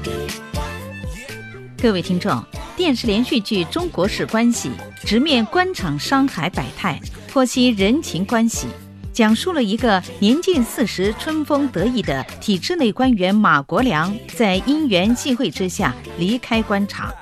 各位听众，电视连续剧《中国式关系》直面官场商海百态，剖析人情关系，讲述了一个年近40、春风得意的体制内官员马国良，在因缘际会之下离开官场，